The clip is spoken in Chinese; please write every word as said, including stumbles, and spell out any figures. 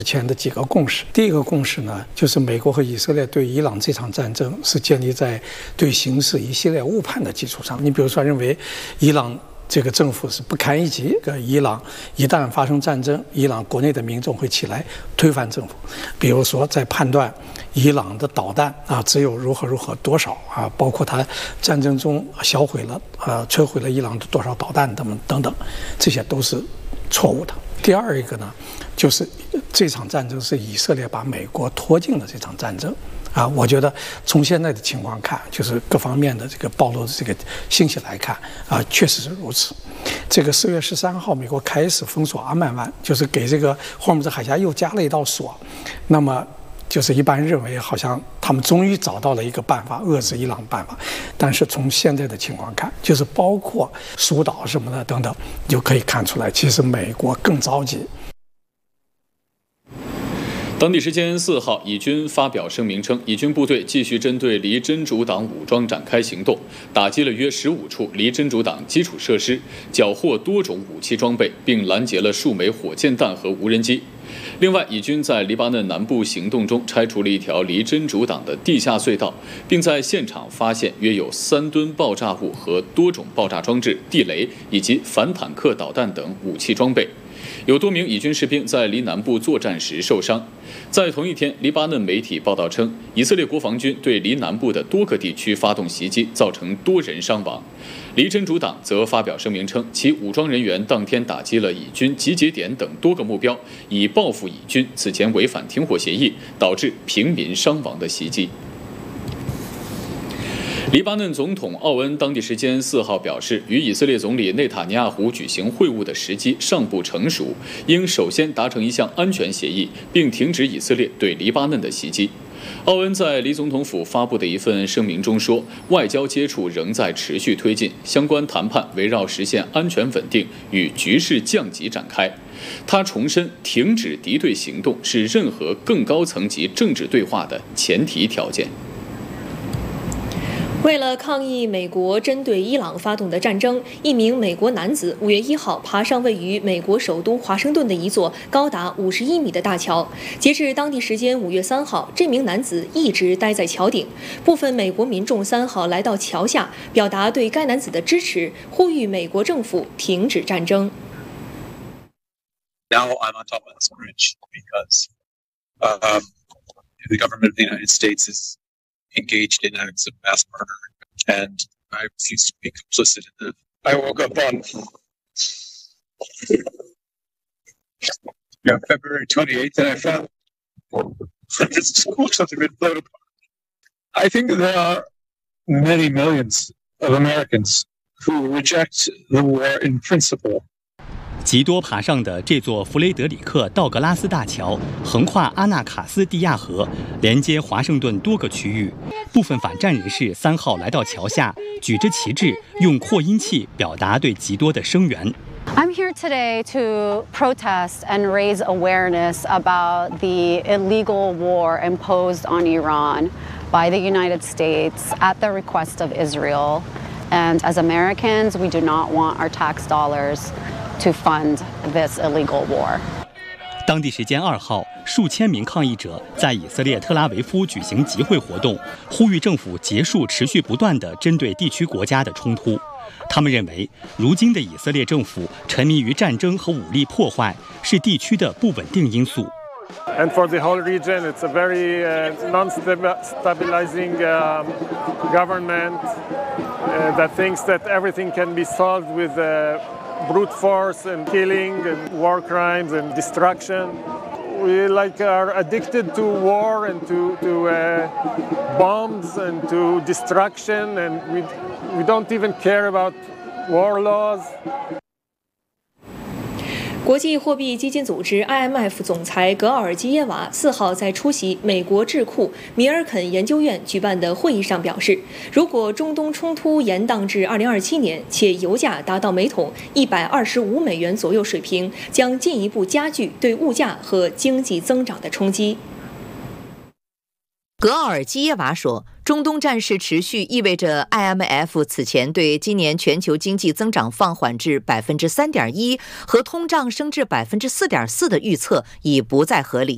前的几个共识。第一个共识呢，就是美国和以色列对伊朗这场战争是建立在对形势一系列误判的基础上。你比如说，认为伊朗这个政府是不堪一击，伊朗一旦发生战争，伊朗国内的民众会起来推翻政府。比如说，在判断伊朗的导弹啊，只有如何如何多少啊，包括它战争中销毁了啊，摧毁了伊朗的多少导弹等等等，这些都是错误的。第二一个呢，就是这场战争是以色列把美国拖进了这场战争啊。我觉得从现在的情况看，就是各方面的这个暴露的这个信息来看啊，确实是如此。这个四月十三号，美国开始封锁阿曼湾，就是给这个霍姆兹海峡又加了一道锁。那么就是一般认为，好像他们终于找到了一个办法遏制伊朗的办法，但是从现在的情况看，就是包括疏导什么的等等，就可以看出来，其实美国更着急。 当地时间四号，以军发表声明称，以军部队继续针对离真主党武装展开行动，打击了约十五处离真主党基础设施，缴获多种武器装备，并拦截了数枚火箭弹和无人机。另外，以军在黎巴嫩南部行动中拆除了一条离真主党的地下隧道，并在现场发现约有三吨爆炸物和多种爆炸装置、地雷以及反坦克导弹等武器装备。有多名以军士兵在离南部作战时受伤。在同一天，黎巴嫩媒体报道称，以色列国防军对离南部的多个地区发动袭击，造成多人伤亡。离真主党则发表声明称，其武装人员当天打击了以军集结点等多个目标，以报复以军此前违反停火协议，导致平民伤亡的袭击。黎巴嫩总统奥恩当地时间四号表示，与以色列总理内塔尼亚胡举行会晤的时机尚不成熟，应首先达成一项安全协议，并停止以色列对黎巴嫩的袭击。奥恩在黎总统府发布的一份声明中说，外交接触仍在持续推进，相关谈判围绕实现安全稳定与局势降级展开。他重申，停止敌对行动是任何更高层级政治对话的前提条件。 为了抗议美国针对伊朗发动的战争，一名美国男子五月一号爬上位于美国首都华盛顿的一座高达五十一米的大桥。截至当地时间五月三号，这名男子一直待在桥顶。部分美国民众三号来到桥下，表达对该男子的支持，呼吁美国政府停止战争。 Now I'm on top of this bridge because um, the government of the United States is engaged in acts of mass murder, and I refuse to be complicit in them. I woke up on yeah, February twenty-eighth, and I found hundreds of schools have been blown apart. I think there are many millions of Americans who reject the war in principle. 吉多爬上的这座弗雷德里克·道格拉斯大桥横跨阿纳卡斯蒂亚河，连接华盛顿多个区域。部分反战人士三号来到桥下，举着旗帜，用扩音器表达对吉多的声援。 I'm here today to protest and raise awareness about the illegal war imposed on Iran by the United States at the request of Israel. And as Americans, we do not want our tax dollars to fund this illegal war. 当地时间二号，数千名抗议者在以色列特拉维夫举行集会活动，呼吁政府结束持续不断的针对地区国家的冲突。他们认为，如今的以色列政府沉迷于战争和武力破坏，是地区的不稳定因素。 And for the whole region, it's a very uh, non-stabilizing uh, government uh, that thinks that everything can be solved with uh, brute force and killing and war crimes and destruction. We like are addicted to war and to, to uh, bombs and to destruction, and we, we don't even care about war laws. 国际货币基金组织 I M F 总裁格奥尔基耶娃四号在出席美国智库米尔肯研究院举办的会议上表示，如果中东冲突延宕至二零二七年，且油价达到每桶一百二十五美元左右水平，将进一步加剧对物价和经济增长的冲击。 格奥尔基耶娃说，中东战事持续意味着 I M F 此前对今年全球经济增长放缓至 百分之三点一 和通胀升至 百分之四点四 的预测已不再合理。